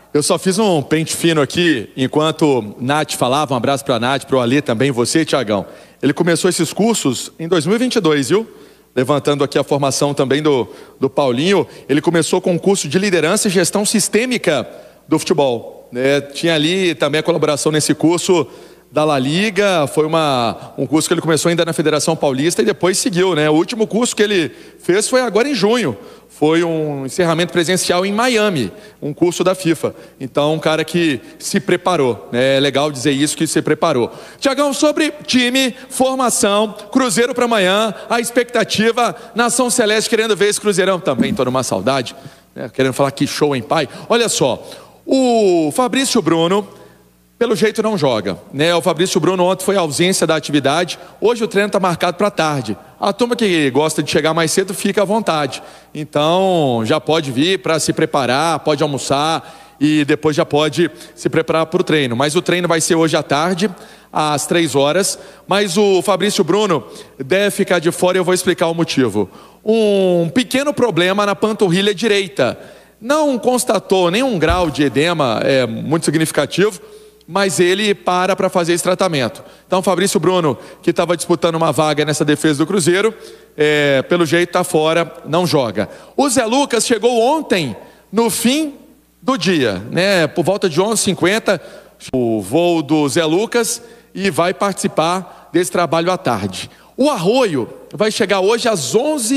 Eu só fiz um pente fino aqui, enquanto Nath falava, um abraço para a Nath, para o Ali também, você, Tiagão. Ele começou esses cursos em 2022, viu? Levantando aqui a formação também do Paulinho. Ele começou com um curso de liderança e gestão sistêmica do futebol. Tinha ali também a colaboração nesse curso da La Liga, foi um curso que ele começou ainda na Federação Paulista e depois seguiu, né? O último curso que ele fez foi agora em junho. Foi um encerramento presencial em Miami, um curso da FIFA. Então, um cara que se preparou, né? É legal dizer isso, que se preparou. Tiagão, sobre time, formação, Cruzeiro para amanhã, a expectativa, Nação Celeste querendo ver esse Cruzeirão também, tô numa saudade, né? Querendo falar que show, hein, pai? Olha só, o Fabrício Bruno, pelo jeito não joga, né? O Fabrício Bruno ontem foi ausência da atividade. Hoje o treino está marcado para tarde. A turma que gosta de chegar mais cedo fica à vontade. Então já pode vir para se preparar, pode almoçar e depois já pode se preparar para o treino. Mas o treino vai ser hoje à tarde, às 3 horas. Mas o Fabrício Bruno deve ficar de fora e eu vou explicar o motivo. Um pequeno problema na panturrilha direita. Não constatou nenhum grau de edema muito significativo, mas ele para fazer esse tratamento. Então, Fabrício Bruno, que estava disputando uma vaga nessa defesa do Cruzeiro, pelo jeito está fora, não joga. O Zé Lucas chegou ontem, no fim do dia, né? Por volta de 11h50, o voo do Zé Lucas, e vai participar desse trabalho à tarde. O Arroio vai chegar hoje às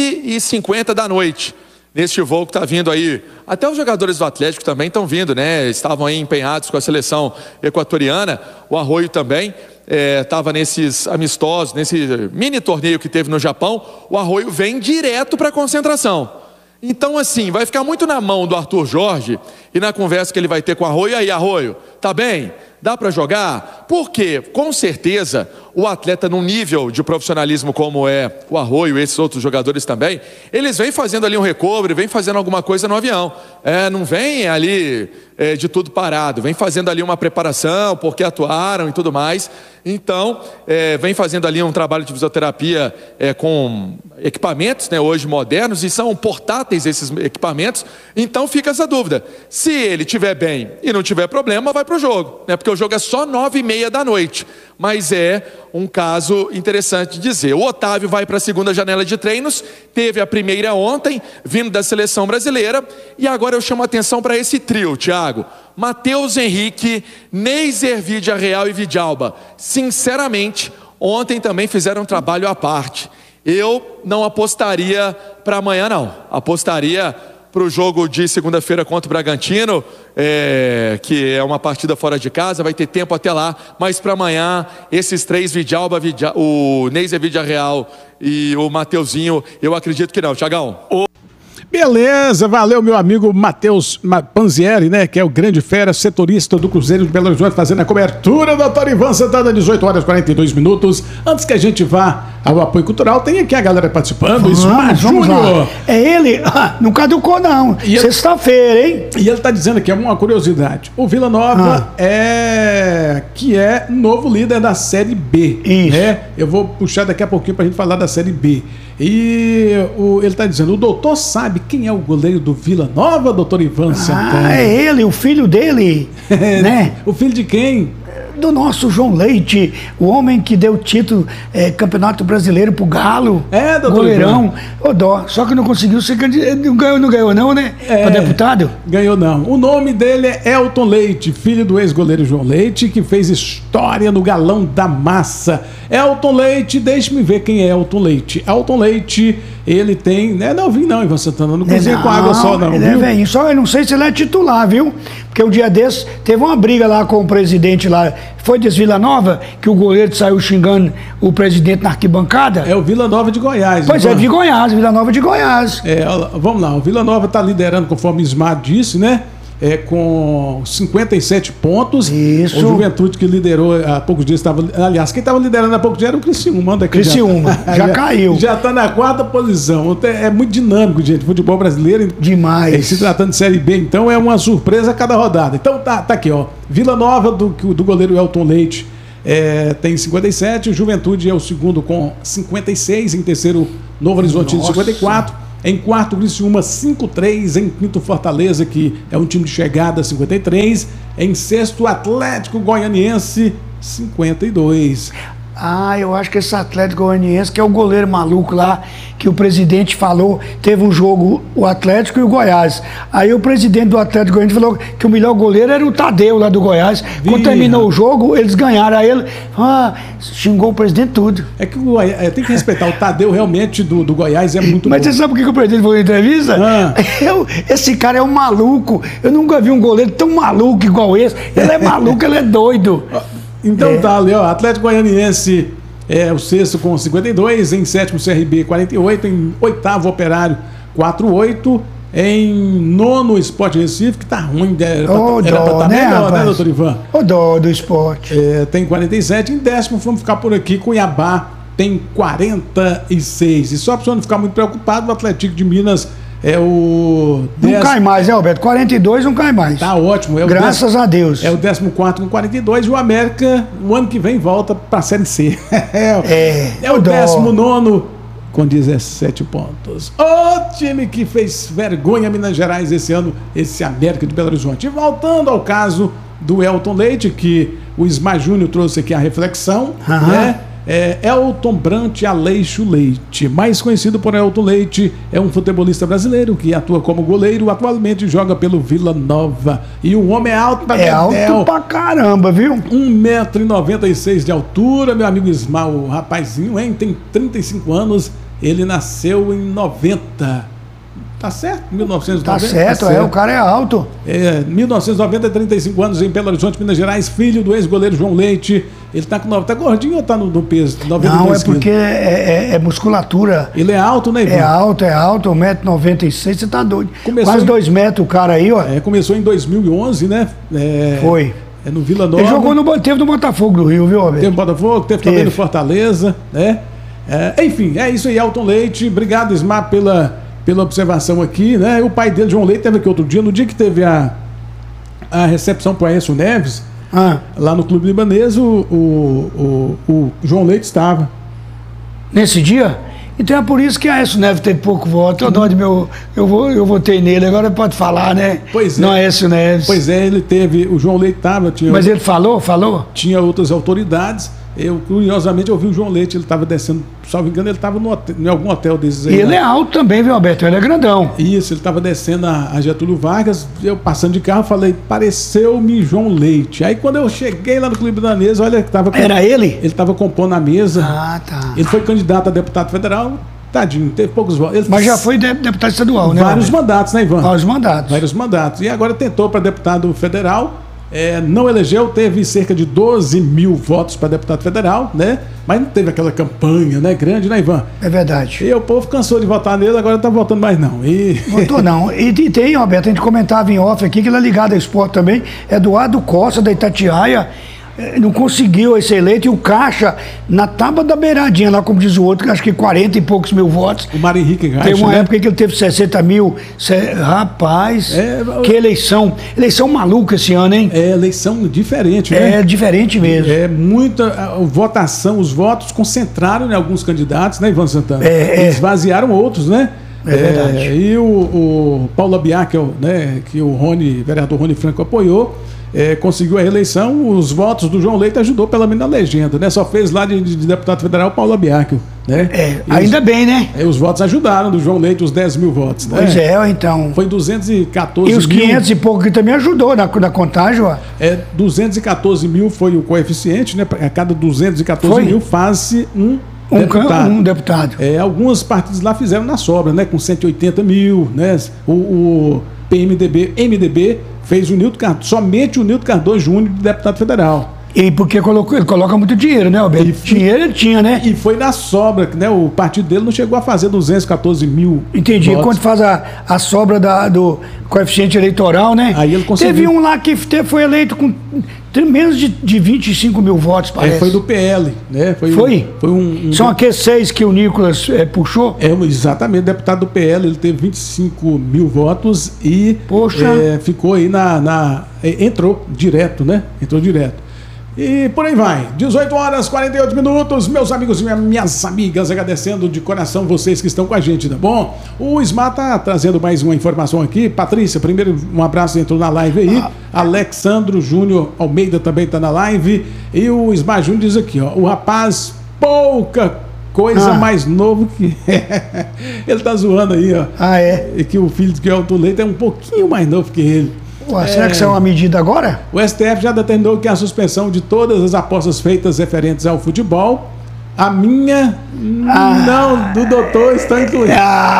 11h50 da noite. Neste voo que está vindo aí, até os jogadores do Atlético também estão vindo, né? Estavam aí empenhados com a seleção equatoriana. O Arroio também estava nesses amistosos, nesse mini torneio que teve no Japão. O Arroio vem direto para a concentração. Então, assim, vai ficar muito na mão do Arthur Jorge e na conversa que ele vai ter com o Arroio. E aí, Arroio, tá bem? Dá para jogar? Porque, com certeza, o atleta num nível de profissionalismo como é o Arroio e esses outros jogadores também, eles vêm fazendo ali um recovery, vêm fazendo alguma coisa no avião. Não vem ali de tudo parado, vem fazendo ali uma preparação, porque atuaram e tudo mais. Então, vem fazendo ali um trabalho de fisioterapia com equipamentos, né, hoje modernos, e são portáteis esses equipamentos. Então fica essa dúvida. Se ele estiver bem e não tiver problema, vai para o jogo, né, porque o jogo é só 9h30 da noite. Mas é um caso interessante de dizer. O Otávio vai para a segunda janela de treinos, teve a primeira ontem, vindo da seleção brasileira, e agora eu chamo a atenção para esse trio, Thiago. Matheus Henrique, Neiser, Villarreal e Vidalba. Sinceramente, ontem também fizeram um trabalho à parte. Eu não apostaria para amanhã, não. Apostaria para o jogo de segunda-feira contra o Bragantino, que é uma partida fora de casa, vai ter tempo até lá, mas para amanhã, esses três, Vidalba, o Neiser, Villarreal e o Mateuzinho, eu acredito que não, Thiagão. Beleza, valeu meu amigo Matheus Panzieri, né, que é o grande fera, setorista do Cruzeiro de Belo Horizonte, fazendo a cobertura. Doutor Ivan Santana, 18h42. Antes que a gente vá ao apoio cultural, tem aqui a galera participando. Ismar Júnior. É ele? Não caducou não, sexta-feira, hein? E ele tá dizendo aqui, é uma curiosidade, o Vila Nova que é novo líder da Série B. Isso. Né? Eu vou puxar daqui a pouquinho pra gente falar da Série B. E ele tá dizendo, o doutor sabe quem é o goleiro do Vila Nova, doutor Ivan Santana? É ele, o filho dele, né? O filho de quem? Do nosso João Leite, o homem que deu título Campeonato Brasileiro pro Galo. Doutor goleirão. Só que não conseguiu ser candidato. Não ganhou não, né? Pra deputado? Ganhou não. O nome dele é Elton Leite, filho do ex-goleiro João Leite, que fez história no Galão da Massa. Elton Leite, deixe-me ver quem é Elton Leite. Elton Leite, ele tem... Não vim não, Ivan Santana, não cozinha com água só não, ele viu? Velhinho, só eu não sei se ele é titular, viu? Porque um dia desses teve uma briga lá com o presidente lá, foi desse Vila Nova, que o goleiro saiu xingando o presidente na arquibancada. É o Vila Nova de Goiás. Pois Ivan. De Goiás, Vila Nova de Goiás. Vamos lá, o Vila Nova está liderando, conforme o Ismar disse, né? Com 57 pontos. Isso. O Juventude, que liderou há poucos dias, aliás, quem estava liderando há poucos dias era o Criciúma. Criciúma, já caiu. Já está na 4ª posição. É muito dinâmico, gente, futebol brasileiro. Demais. Se tratando de Série B, então é uma surpresa a cada rodada. Então tá aqui, ó. Vila Nova, do goleiro Elton Leite, tem 57, o Juventude é o segundo com 56, em terceiro Novo Horizontino 54. Em quarto, Criciúma 5-3. Em quinto, Fortaleza, que é um time de chegada, 53. Em sexto, Atlético Goianiense, 52. Ah, eu acho que esse Atlético Goianiense, que é o goleiro maluco lá, que o presidente falou, teve um jogo, o Atlético e o Goiás. Aí o presidente do Atlético Goianiense falou que o melhor goleiro era o Tadeu lá do Goiás. Quando terminou o jogo, eles ganharam. Aí ele xingou o presidente tudo. É que tem que respeitar, o Tadeu realmente do Goiás é muito Mas bom. você sabe por que o presidente falou na entrevista? Esse cara é um maluco. Eu nunca vi um goleiro tão maluco igual esse. Ele é maluco, ele é doido. Então tá ali, ó, Atlético Goianiense é o sexto com 52, em sétimo CRB 48, em oitavo Operário 48, em nono Sport Recife, que tá ruim, era pra tá melhor, né, doutor Ivan? O dó do esporte. Tem 47, em décimo vamos ficar por aqui, Cuiabá tem 46, e só pra você não ficar muito preocupado, o Atlético de Minas é o... Não cai mais, né, Alberto? 42 não cai mais. Tá ótimo. Graças a Deus. É o 14º com 42 e o América, o ano que vem, volta pra Série C. É o 19º com 17 pontos. O time que fez vergonha a Minas Gerais esse ano, esse América de Belo Horizonte. E voltando ao caso do Elton Leite, que o Ismar Júnior trouxe aqui a reflexão, né? Elton Brant Aleixo Leite, mais conhecido por Elton Leite, é um futebolista brasileiro que atua como goleiro, atualmente joga pelo Vila Nova. E o homem é alto pra alto pra caramba, viu? 1,96 m de altura, meu amigo Ismar, o rapazinho, hein? Tem 35 anos, ele nasceu em 90. Tá certo? 1990. Tá certo, o cara é alto. 1990, 35 anos em Belo Horizonte, Minas Gerais, filho do ex-goleiro João Leite. Ele tá gordinho ou tá no peso? 92 Não, é porque é musculatura. Ele é alto, né, Ivan? É alto, 1,96 m, você tá doido. Quase 2 metros o cara aí, ó. Começou em 2011, né? Foi. No Vila Nova. Ele jogou teve no Botafogo do Rio, viu, Alberto? Teve no Botafogo, teve também no Fortaleza, né? Enfim, é isso aí, Elton Leite. Obrigado, Ismar, pela observação aqui, né? O pai dele, João Leite, esteve aqui outro dia, no dia que teve a recepção para Aécio Neves, lá no Clube Libanês, o João Leite estava. Nesse dia? Então é por isso que Aécio Neves teve pouco voto. Eu votei nele, agora pode falar, né? Pois é. Não Aécio Neves. Pois é, ele teve, o João Leite estava... Mas ele falou? Tinha outras autoridades. Eu, curiosamente, ouvi o João Leite, ele estava descendo, salvo engano, ele estava em algum hotel desses aí. E ele é alto também, viu, Alberto? Ele é grandão. Isso, ele estava descendo a Getúlio Vargas, eu passando de carro, falei, pareceu-me João Leite. Aí quando eu cheguei lá no Clube Libanês, olha, era ele? Ele estava compondo a mesa. Tá. Ele foi candidato a deputado federal, tadinho, teve poucos votos. Mas já foi deputado estadual, né? Vários mandatos, né, Ivan? Vários mandatos. E agora tentou para deputado federal. Não elegeu, teve cerca de 12 mil votos para deputado federal, né? Mas não teve aquela campanha, né, grande, né, Ivan? É verdade. E o povo cansou de votar nele, agora não tá votando mais não. Votou não. E tem, Roberto, a gente comentava em off aqui, que ele é ligado ao esporte também, Eduardo Costa, da Itatiaia, não conseguiu ser eleito, e o Caixa, na tábua da beiradinha, lá como diz o outro, acho que 40 e poucos mil votos. O Mário Henrique Caixa, teve uma época que ele teve 60 mil. Rapaz, que eleição maluca esse ano, hein? Eleição diferente, né? É diferente mesmo. Muita votação, os votos concentraram em alguns candidatos, né, Ivan Santana? Esvaziaram outros, né? É verdade. E o Paulo Biacchio, né, que o vereador Rony Franco apoiou, conseguiu a reeleição. Os votos do João Leite ajudou pelo menos na legenda, né? Só fez lá de deputado federal o Paulo Biacchio, né? Ainda bem, né? Os votos ajudaram do João Leite, os 10 mil votos, né? Pois então. Foi 214 mil. E os 500 e pouco que também ajudou na contagem, ó. 214 mil foi o coeficiente, né? A cada 214 mil faz-se um deputado. Alguns partidos lá fizeram na sobra, né? Com 180 mil, né? O MDB fez somente o Nilton Cardoso Júnior de deputado federal. E porque ele coloca muito dinheiro, né, Alberto? Dinheiro ele tinha, né? E foi na sobra, né? O partido dele não chegou a fazer 214 mil. Entendi. Votos. Quando faz a sobra do coeficiente eleitoral, né? Aí ele conseguiu. Teve um lá que foi eleito com menos de 25 mil votos, parece. Foi do PL, né? Foi São aqueles 6 que o Nicolas puxou? Exatamente, deputado do PL, ele teve 25 mil votos e Poxa. Ficou aí entrou direto, né? Entrou direto. E por aí vai, 18 horas 48 minutos, meus amigos e minhas amigas, agradecendo de coração vocês que estão com a gente, tá bom? O Ismar tá trazendo mais uma informação aqui. Patrícia, primeiro um abraço, entrou na live aí. Alexandro Júnior Almeida também tá na live. E o Ismar Júnior diz aqui, ó, o rapaz pouca coisa mais novo que... Ele tá zoando aí, ó. E que o filho de Elton Leite é um pouquinho mais novo que ele. Ué, será que isso é uma medida agora? O STF já determinou que a suspensão de todas as apostas feitas referentes ao futebol, a minha, não, do doutor está incluída.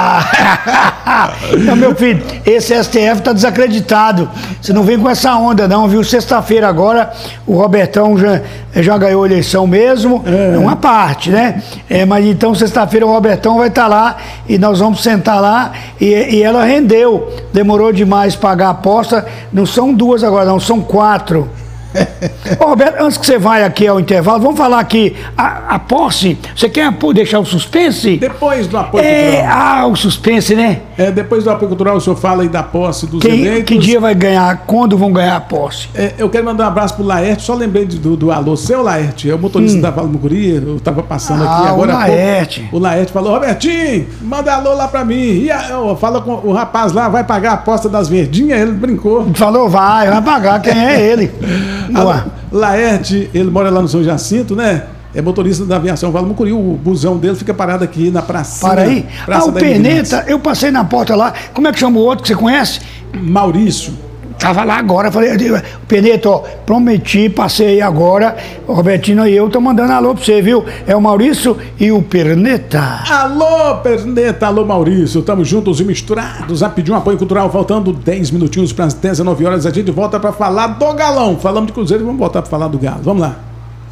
Não, meu filho, esse STF está desacreditado. Você não vem com essa onda, não, viu? Sexta-feira agora, o Robertão já ganhou a eleição mesmo, uma parte, né? Mas então, sexta-feira, o Robertão vai estar lá e nós vamos sentar lá e ela rendeu. Demorou demais pagar a aposta. Não são 2 agora, não, são 4. Ô, Roberto, antes que você vai aqui ao intervalo, vamos falar aqui a posse. Você quer deixar o suspense? Depois do apoio cultural. O suspense, né? Depois do apoio cultural, o senhor fala aí da posse dos eleitos. Que dia vai ganhar? Quando vão ganhar a posse? Eu quero mandar um abraço pro Laerte. Só lembrei do alô. Seu Laerte, é o motorista da Vala Mucuri. Eu tava passando aqui agora. O Laerte falou: Robertinho, manda alô lá pra mim. Fala com o rapaz lá, vai pagar a aposta das verdinhas? Ele brincou. Falou, vai pagar. Quem é ele? Laerte, ele mora lá no São Jacinto, né? É motorista da aviação Vala Mucuri. O busão dele fica parado aqui na praça. Para aí. O Perneta, eu passei na porta lá. Como é que chama o outro que você conhece? Maurício. Tava lá agora, falei, Perneta, ó, prometi, passei agora, o Robertinho e eu tô mandando alô pra você, viu? É o Maurício e o Perneta. Alô, Perneta, alô, Maurício, tamo juntos e misturados a pedir um apoio cultural, faltando 10 minutinhos para as 19 horas, a gente volta pra falar do Galão. Falamos de Cruzeiro e vamos voltar pra falar do Galo, vamos lá.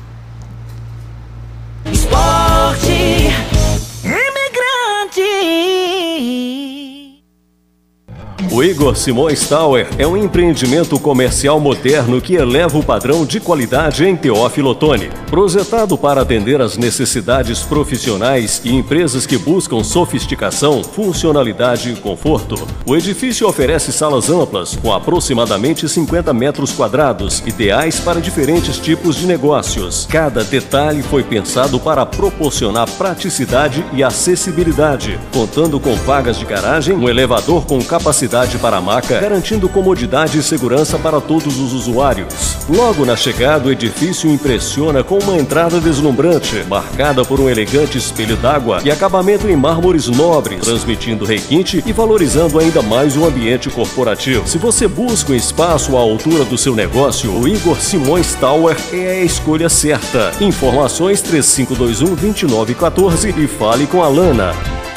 Esporte Imigrante. O Igor Simões Tower é um empreendimento comercial moderno que eleva o padrão de qualidade em Teófilo Otoni. Projetado para atender às necessidades profissionais e empresas que buscam sofisticação, funcionalidade e conforto, o edifício oferece salas amplas com aproximadamente 50 metros quadrados, ideais para diferentes tipos de negócios. Cada detalhe foi pensado para proporcionar praticidade e acessibilidade, contando com vagas de garagem, um elevador com capacidade para a maca, garantindo comodidade e segurança para todos os usuários. Logo na chegada, o edifício impressiona com uma entrada deslumbrante, marcada por um elegante espelho d'água e acabamento em mármores nobres, transmitindo requinte e valorizando ainda mais o ambiente corporativo. Se você busca um espaço à altura do seu negócio, o Igor Simões Tower é a escolha certa. Informações 3521-2914 e fale com a Lana.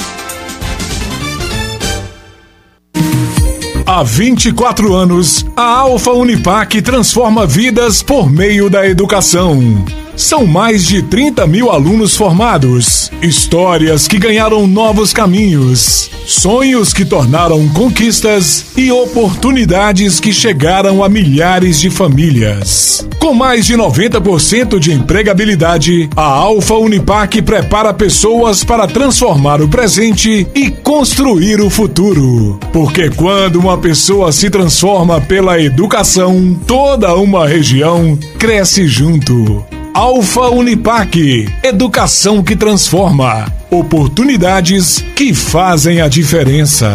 Há 24 anos, a Alfa Unipac transforma vidas por meio da educação. São mais de 30 mil alunos formados, histórias que ganharam novos caminhos, sonhos que tornaram conquistas e oportunidades que chegaram a milhares de famílias. Com mais de 90% de empregabilidade, a Alfa Unipac prepara pessoas para transformar o presente e construir o futuro. Porque quando uma pessoa se transforma pela educação, toda uma região cresce junto. Alfa Unipac, educação que transforma, oportunidades que fazem a diferença.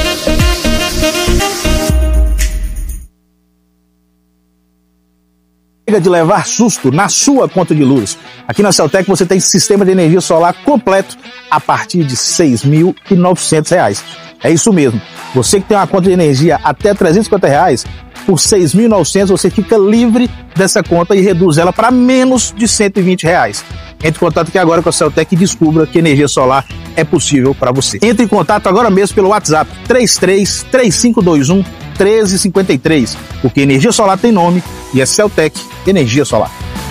Chega de levar susto na sua conta de luz. Aqui na Celtec você tem sistema de energia solar completo a partir de R$ 6.900. É isso mesmo. Você que tem uma conta de energia até R$ 350, por R$ 6.900 você fica livre dessa conta e reduz ela para menos de R$ 120. Entre em contato aqui agora com a Celtec e descubra que energia solar é possível para você. Entre em contato agora mesmo pelo WhatsApp 33-3521-1353, porque energia solar tem nome e é Celtec Energia Solar.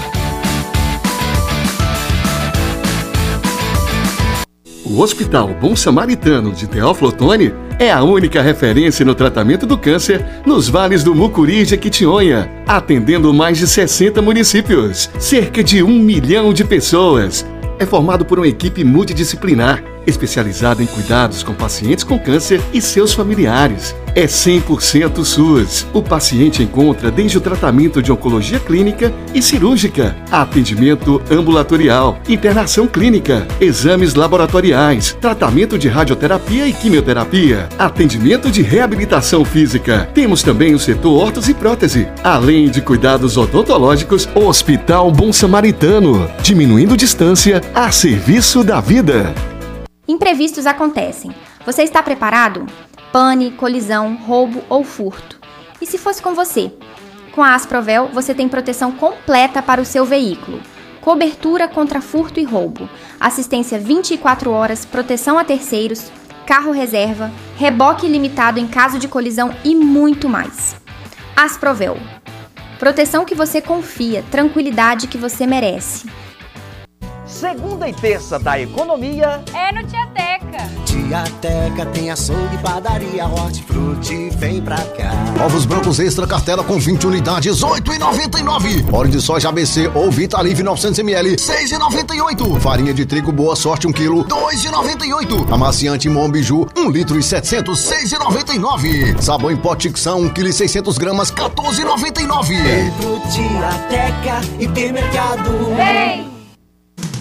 O Hospital Bom Samaritano de Teófilo Otoni é a única referência no tratamento do câncer nos vales do Mucuri e Jequitinhonha, atendendo mais de 60 municípios, cerca de 1 milhão de pessoas. É formado por uma equipe multidisciplinar especializada em cuidados com pacientes com câncer e seus familiares. É 100% SUS. O paciente encontra desde o tratamento de oncologia clínica e cirúrgica, atendimento ambulatorial, internação clínica, exames laboratoriais, tratamento de radioterapia e quimioterapia, atendimento de reabilitação física. Temos também o setor órtese e prótese, além de cuidados odontológicos. Hospital Bom Samaritano, diminuindo distância a serviço da vida. Imprevistos acontecem. Você está preparado? Pane, colisão, roubo ou furto. E se fosse com você? Com a Asprovel, você tem proteção completa para o seu veículo. Cobertura contra furto e roubo, assistência 24 horas, proteção a terceiros, carro reserva, reboque ilimitado em caso de colisão e muito mais. Asprovel. Proteção que você confia, tranquilidade que você merece. Segunda e terça da economia é no Tiateca. Tiateca tem açougue, padaria, hortifruti, vem pra cá. Ovos brancos extra cartela com 20 unidades, R$ 8,99. Óleo de soja ABC ou Vitalive 900ml, R$ 6,98. Farinha de trigo Boa Sorte 1 kg, R$ 2,98. Amaciante Mombiju, 1 litro e 700, R$ 6,99. Sabão em pó Tixan, 1 kg e 600 gramas, R$ 14,99. Vem pro Tiateca, hipermercado.